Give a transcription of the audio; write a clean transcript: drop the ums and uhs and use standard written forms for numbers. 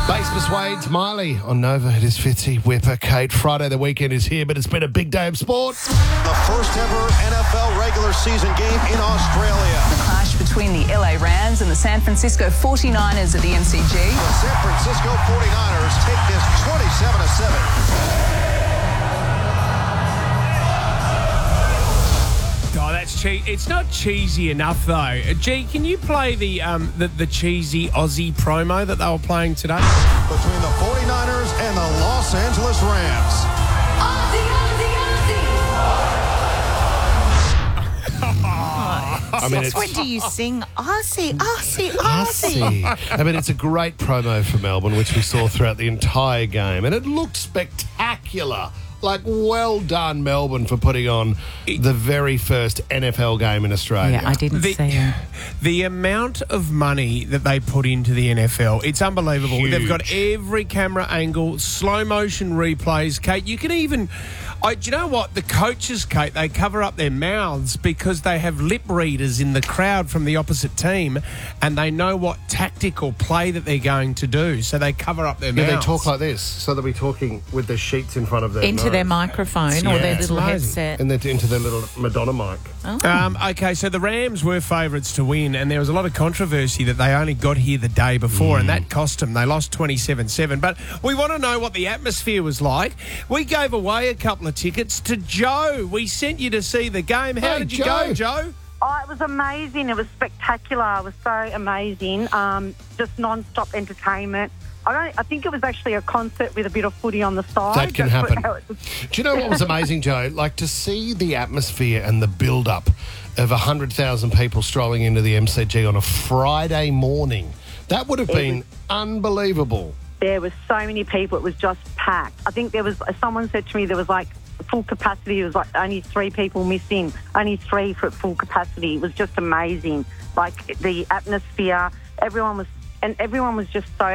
Basement Wade's Miley on Nova. It is Fitzy, Whipper, Kate. Friday the weekend is here, but it's been a big day of sport. The first ever NFL regular season game in Australia. The clash between the LA Rams and the San Francisco 49ers at the MCG. The San Francisco 49ers take this 27-7. Oh, that's it's not cheesy enough, though. G, can you play the cheesy Aussie promo that they were playing today? Between the 49ers and the Los Angeles Rams. Aussie, Aussie, Aussie! I mean, When do you sing Aussie, Aussie, Aussie? I mean, it's a great promo for Melbourne, which we saw throughout the entire game, and it looked spectacular. Like, well done, Melbourne, for putting on the very first NFL game in Australia. Yeah, I didn't see it. The amount of money that they put into the NFL, it's unbelievable. Huge. They've got every camera angle, slow motion replays. Kate, you can even... do you know what? The coaches, Kate, they cover up their mouths because they have lip readers in the crowd from the opposite team, and they know what tactical play that they're going to do, so they cover up their mouths. Yeah, they talk like this, so they'll be talking with the sheets in front of them. Into their microphone or their little headset. And then into their little Madonna mic. Okay, so the Rams were favourites to win, and there was a lot of controversy that they only got here the day before, and that cost them. They lost 27-7. But we want to know what the atmosphere was like. We gave away a couple of tickets to Joe. We sent you to see the game. How did you go, Joe? Oh, it was amazing. It was spectacular. It was so amazing. Just non-stop entertainment. I think it was actually a concert with a bit of footy on the side. That can happen. Do you know what was amazing, Joe? Like, to see the atmosphere and the build-up of 100,000 people strolling into the MCG on a Friday morning. That would have been unbelievable. There were so many people. It was just packed. I think there was... Someone said to me there was, like, full capacity. It was, like, only 3 people missing. Only 3 for full capacity. It was just amazing. Like, the atmosphere, everyone was just so